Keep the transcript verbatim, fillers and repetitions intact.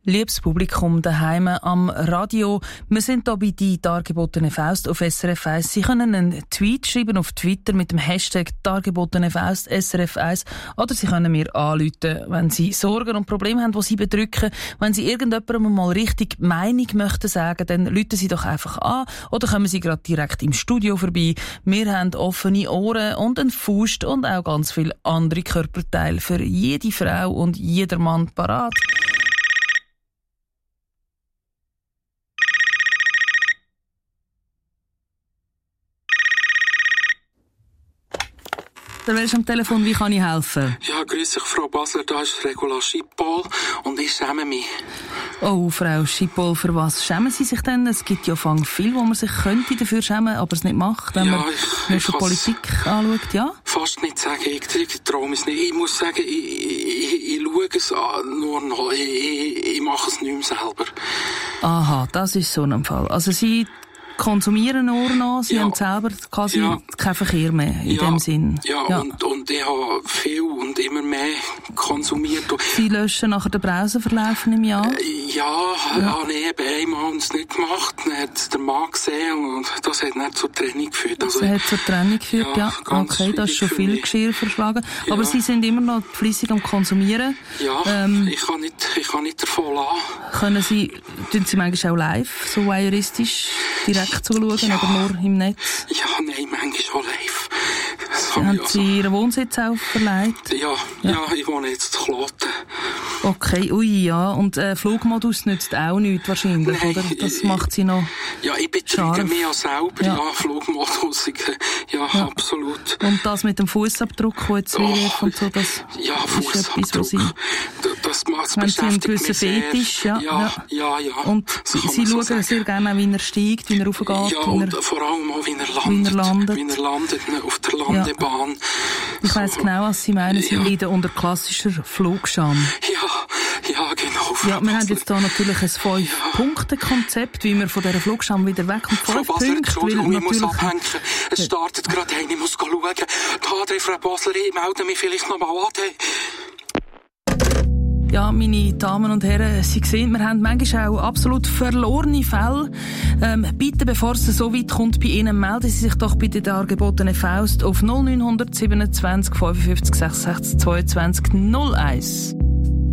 Liebes Publikum daheim am Radio, wir sind hier bei «Die dargebotene Faust» auf S R F eins. Sie können einen Tweet schreiben auf Twitter mit dem Hashtag «dargebotene Faust» S R F eins oder Sie können mir anrufen, wenn Sie Sorgen und Probleme haben, die Sie bedrücken. Wenn Sie irgendjemandem mal richtig Meinung möchten sagen, dann rufen Sie doch einfach an oder kommen Sie gerade direkt im Studio vorbei. Wir haben offene Ohren und einen Faust und auch ganz viele andere Körperteile für jede Frau und jeder Mann parat. Dann wärst du am Telefon, wie kann ich helfen? Ja, grüß dich, Frau Basler, da ist Regula Schippol und ich schäme mich. Oh, Frau Schippol, für was schämen Sie sich denn? Es gibt ja fang viel, wo man sich könnte dafür schämen, aber es nicht macht, wenn ja, man ich, ich die Politik anschaut, ja? Fast nicht sagen, ich, ich traue es nicht. Ich muss sagen, ich, ich, ich, ich schaue es an, nur noch, ich, ich, ich mache es nicht mehr selber. Aha, das ist so ein Fall. Also Sie konsumieren nur noch, Sie ja. haben selber quasi ja. keinen Verkehr mehr in ja. dem Sinn. Ja, ja. Und, und ich habe viel und immer mehr konsumiert. Sie löschen nachher den Browserverlauf im Jahr? Äh, ja, ja. habe ich eben einmal es nicht gemacht. Dann hat der Mann gesehen und das hat nicht zur Trennung geführt. Also, das hat zur Trennung geführt, ja. ja. Okay, das ist schon viel Geschirr verschlagen. Ja. Aber Sie sind immer noch fleissig am Konsumieren. Ja, ähm, ich, kann nicht, ich kann nicht davon lassen. Können Sie, tun Sie manchmal auch live, so voyeuristisch, direkt zuschauen ja. oder nur im Netz? Ja, nein, manchmal schon live. Haben Sie also Ihren Wohnsitz auch verleiht? Ja, ja, ja, ich wohne jetzt in Kloten. Okay, ui, ja. Und äh, Flugmodus nützt auch nichts wahrscheinlich, nein, oder? Das macht Sie noch ja, ich betreibe mich ja selber, ja, ja Flugmodus, ich, ja, ja, absolut. Und das mit dem Fußabdruck, der jetzt oh, wird und so, das ja, ist etwas, was Sie... Das macht Wenn Sie einen gewissen Fetisch, ja, ja, ja, ja. Und Sie, Sie schauen so sehr gerne auch, wie er steigt, wie er raufgeht. Ja, und er, vor allem auch, wie er landet. Wie er landet, wie er landet auf der Landebahn. Ja. Ich so. weiss genau, was Sie meinen. Sie ja. leiden unter klassischer Flugscham. Ja, ja, genau. Frau ja, wir Basler. haben jetzt hier natürlich ein fünf-Punkte-Konzept, wie wir von dieser Flugscham wieder wegkommen. Frau Basler, Entschuldigung, ich muss abhängen. Es startet gerade ein, ich muss schauen. Da, Frau Basler, ich melde mich vielleicht noch mal an. Ja, meine Damen und Herren, Sie sehen, wir haben manchmal auch absolut verlorene Fälle. Ähm, bitte, bevor es so weit kommt bei Ihnen, melden Sie sich doch bei der dargebotenen Faust auf null neun siebenundzwanzig fünfundfünfzig sechsundsechzig zweiundzwanzig null eins.